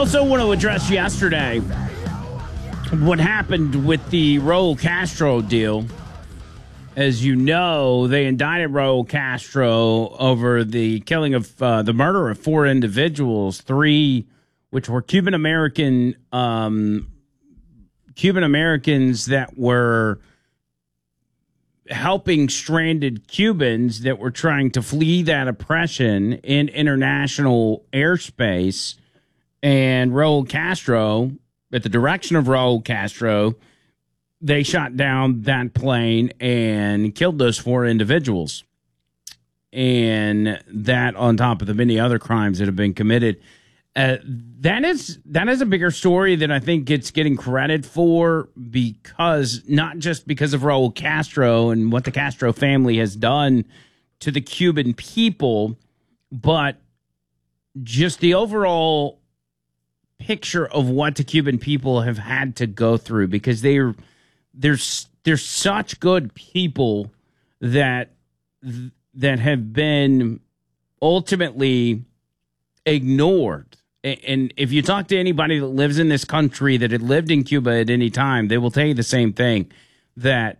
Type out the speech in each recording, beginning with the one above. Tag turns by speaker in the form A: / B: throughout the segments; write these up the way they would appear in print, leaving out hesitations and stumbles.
A: also want to address yesterday what happened with the Raul Castro deal. As you know, they indicted Raul Castro over the killing of the murder of 4 individuals, 3 which were Cuban Americans that were helping stranded Cubans that were trying to flee that oppression in international airspace. And Raul Castro, at the direction of Raul Castro, they shot down that plane and killed those 4 individuals. And that on top of the many other crimes that have been committed. That is a bigger story than I think it's getting credit for, because not just because of Raul Castro and what the Castro family has done to the Cuban people, but just the overall picture of what the Cuban people have had to go through, because they're such good people that have been ultimately ignored. And if you talk to anybody that lives in this country that had lived in Cuba at any time, they will tell you the same thing, that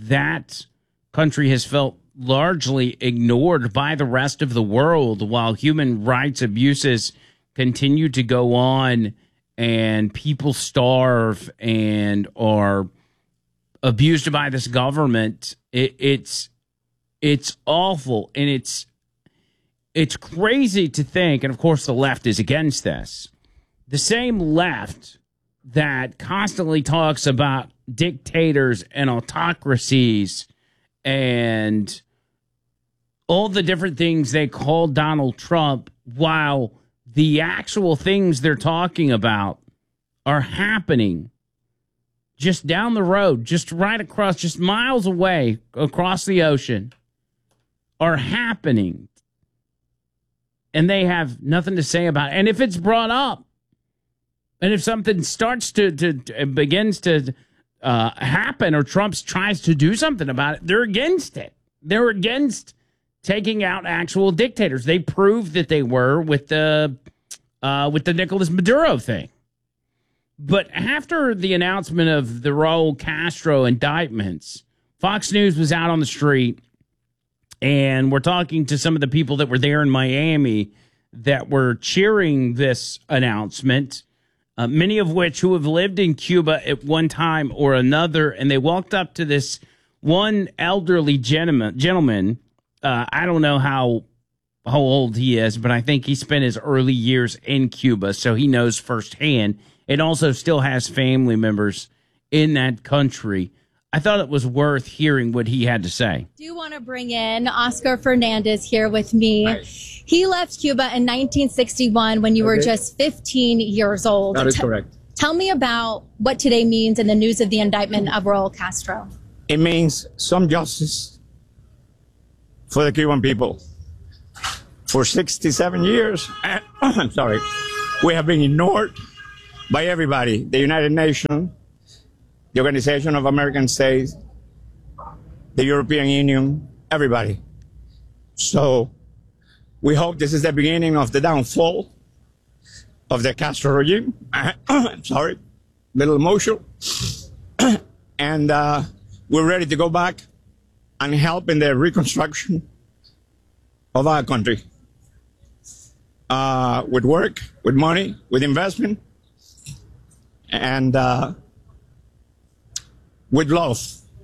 A: country has felt largely ignored by the rest of the world while human rights abuses continue to go on and people starve and are abused by this government. It's awful, and it's crazy to think, and of course the left is against this, the same left that constantly talks about dictators and autocracies and all the different things they call Donald Trump, while the actual things they're talking about are happening just down the road, just right across, just miles away across the ocean, are happening. And they have nothing to say about it. And if it's brought up, and if something starts begins to happen, or Trump tries to do something about it, they're against it. They're against taking out actual dictators. They proved that they were with the Nicolas Maduro thing. But after the announcement of the Raul Castro indictments, Fox News was out on the street, and we're talking to some of the people that were there in Miami that were cheering this announcement, many of which who have lived in Cuba at one time or another. And they walked up to this one elderly gentleman. I don't know how old he is, but I think he spent his early years in Cuba, so he knows firsthand, and also still has family members in that country. I thought it was worth hearing what he had to say.
B: I do want to bring in Oscar Fernandez here with me. Hi. He left Cuba in 1961 when you were just 15 years old.
C: That is correct.
B: Tell me about what today means in the news of the indictment of Raul Castro.
C: It means some justice for the Cuban people. For 67 years, I'm sorry, we have been ignored by everybody, the United Nations, the Organization of American States, the European Union, everybody. So we hope this is the beginning of the downfall of the Castro regime. I'm sorry, a little emotional. And we're ready to go back and help in the reconstruction of our country. With work, with money, with investment, and with love.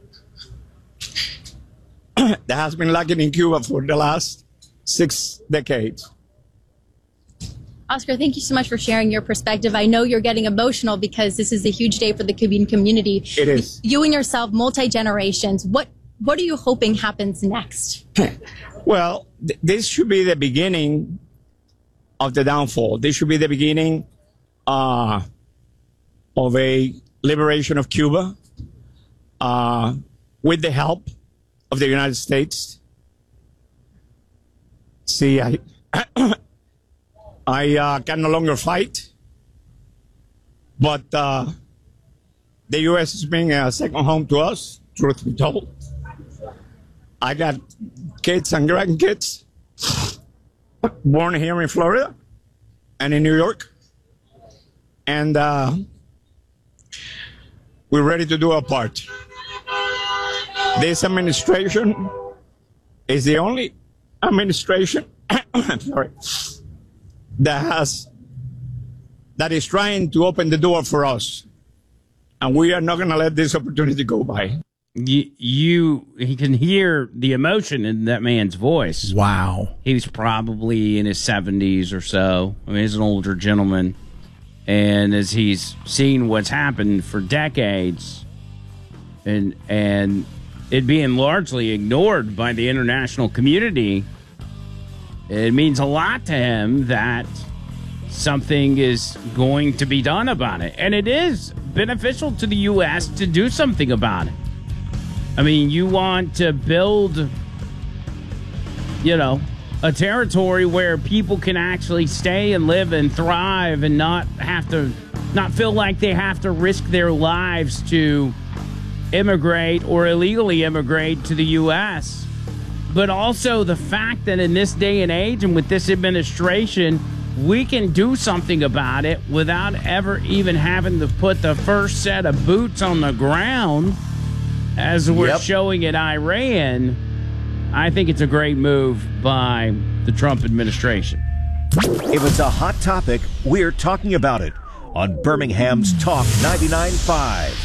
C: That has been lacking in Cuba for the last 6 decades.
B: Oscar, thank you so much for sharing your perspective. I know you're getting emotional because this is a huge day for the Cuban community.
C: It is.
B: You and yourself, multi-generations. What are you hoping happens next?
C: Well, this should be the beginning of the downfall. This should be the beginning of a liberation of Cuba with the help of the United States. See, I can no longer fight, but the U.S. is being a second home to us, truth be told. I got kids and grandkids born here in Florida and in New York. And we're ready to do our part. This administration is the only administration that is trying to open the door for us. And we are not going to let this opportunity go by.
A: He can hear the emotion in that man's voice.
D: Wow.
A: He was probably in his 70s or so. I mean, he's an older gentleman. And as he's seen what's happened for decades and it being largely ignored by the international community, it means a lot to him that something is going to be done about it. And it is beneficial to the U.S. to do something about it. I mean, you want to build, a territory where people can actually stay and live and thrive and not feel like they have to risk their lives to immigrate or illegally immigrate to the U.S. But also the fact that in this day and age and with this administration, we can do something about it without ever even having to put the first set of boots on the ground as we're showing in Iran. I think it's a great move by the Trump administration.
E: If it's a hot topic, we're talking about it on Birmingham's Talk 99.5.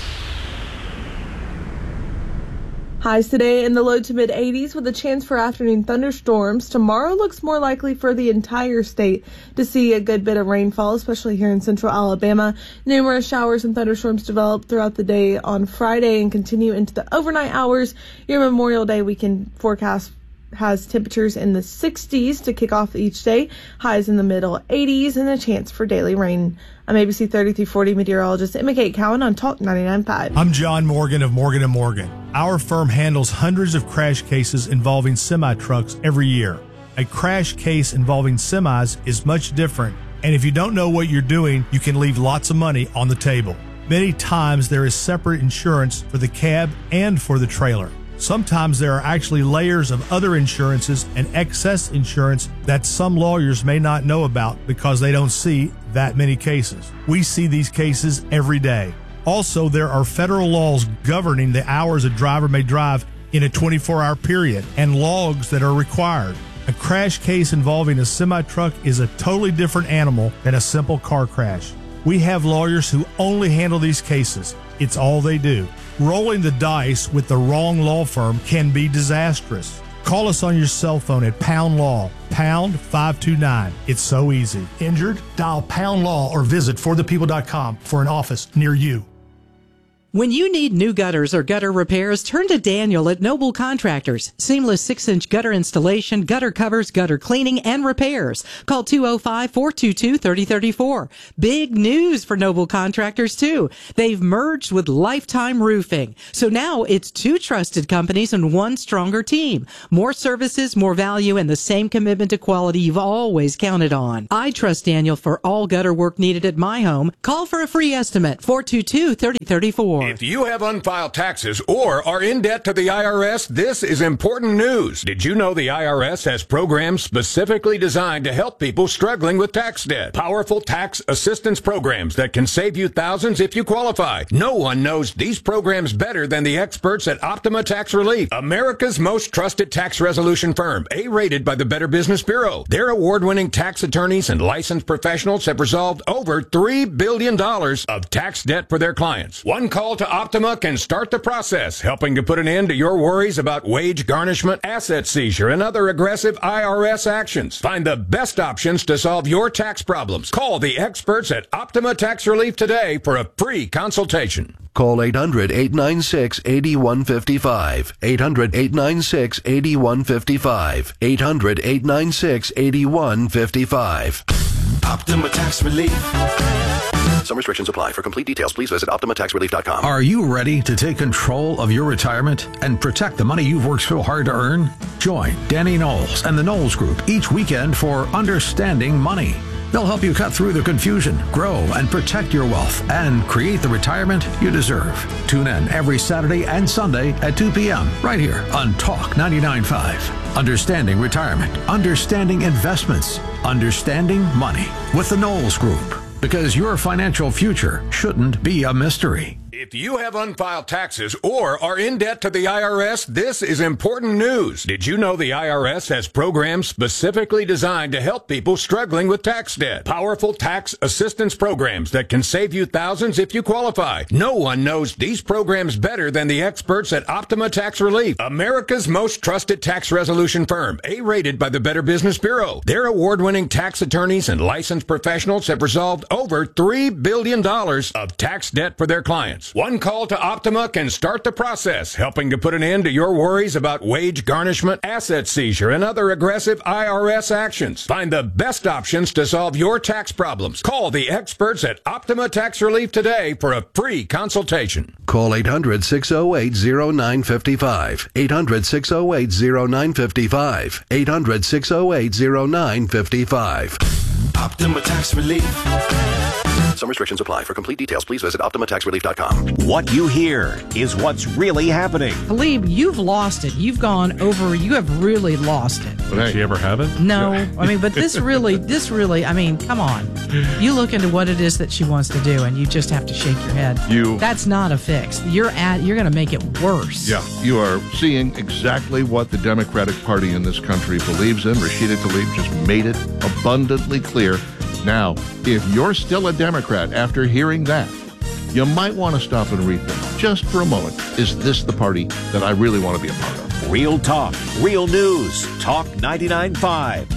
F: Highs today in the low to mid 80s with a chance for afternoon thunderstorms. Tomorrow looks more likely for the entire state to see a good bit of rainfall, especially here in central Alabama. Numerous showers and thunderstorms develop throughout the day on Friday and continue into the overnight hours. Your Memorial Day weekend forecast has temperatures in the 60s to kick off each day, highs in the middle 80s, and a chance for daily rain. I'm ABC 3340 meteorologist Emma Kate Cowan on Talk 99.5.
D: I'm John Morgan of Morgan & Morgan. Our firm handles hundreds of crash cases involving semi-trucks every year. A crash case involving semis is much different, and if you don't know what you're doing, you can leave lots of money on the table. Many times there is separate insurance for the cab and for the trailer. Sometimes there are actually layers of other insurances and excess insurance that some lawyers may not know about because they don't see that many cases. We see these cases every day. Also, there are federal laws governing the hours a driver may drive in a 24-hour period and logs that are required. A crash case involving a semi-truck is a totally different animal than a simple car crash. We have lawyers who only handle these cases. It's all they do. Rolling the dice with the wrong law firm can be disastrous. Call us on your cell phone at Pound Law, pound 529. It's so easy. Injured? Dial Pound Law or visit forthepeople.com for an office near you.
G: When you need new gutters or gutter repairs, turn to Daniel at Noble Contractors. Seamless 6-inch gutter installation, gutter covers, gutter cleaning, and repairs. Call 205-422-3034. Big news for Noble Contractors, too. They've merged with Lifetime Roofing. So now it's two trusted companies and one stronger team. More services, more value, and the same commitment to quality you've always counted on. I trust Daniel for all gutter work needed at my home. Call for a free estimate, 422-3034.
H: If you have unfiled taxes or are in debt to the IRS, this is important news. Did you know the IRS has programs specifically designed to help people struggling with tax debt? Powerful tax assistance programs that can save you thousands if you qualify. No one knows these programs better than the experts at Optima Tax Relief, America's most trusted tax resolution firm, A-rated by the Better Business Bureau. Their award-winning tax attorneys and licensed professionals have resolved over $3 billion of tax debt for their clients. One call to Optima can start the process, helping to put an end to your worries about wage garnishment, asset seizure, and other aggressive IRS actions. Find the best options to solve your tax problems. Call the experts at Optima Tax Relief today for a free consultation.
I: Call 800-896-8155. 800-896-8155. 800-896-8155.
J: Optima Tax Relief.
I: Some restrictions apply. For complete details, please visit OptimaTaxRelief.com.
K: Are you ready to take control of your retirement and protect the money you've worked so hard to earn? Join Danny Knowles and the Knowles Group each weekend for Understanding Money. They'll help you cut through the confusion, grow and protect your wealth, and create the retirement you deserve. Tune in every Saturday and Sunday at 2 p.m. right here on Talk 99.5. Understanding Retirement, Understanding Investments, Understanding Money with the Knowles Group. because your financial future shouldn't be a mystery.
H: If you have unfiled taxes or are in debt to the IRS, this is important news. Did you know the IRS has programs specifically designed to help people struggling with tax debt? Powerful tax assistance programs that can save you thousands if you qualify. No one knows these programs better than the experts at Optima Tax Relief, America's most trusted tax resolution firm, A-rated by the Better Business Bureau. Their award-winning tax attorneys and licensed professionals have resolved over $3 billion of tax debt for their clients. One call to Optima can start the process, helping to put an end to your worries about wage garnishment, asset seizure, and other aggressive IRS actions. Find the best options to solve your tax problems. Call the experts at Optima Tax Relief today for a free consultation.
J: Call 800-608-0955. 800-608-0955. 800-608-0955.
I: Optima Tax Relief. Some restrictions apply. For complete details, please visit OptimaTaxRelief.com.
E: What you hear is what's really happening.
G: Talib, you've lost it. You've gone over, you have really lost it.
L: Did she ever have it?
G: No. I mean, but this really, I mean, come on. You look into what it is that she wants to do, and you just have to shake your head. That's not a fix. You're going to make it worse.
L: Yeah, you are seeing exactly what the Democratic Party in this country believes in. Rashida Tlaib just made it abundantly clear. Now, if you're still a Democrat after hearing that, you might want to stop and rethink just for a moment. Is this the party that I really want to be a part of?
E: Real talk, real news. Talk 99.5.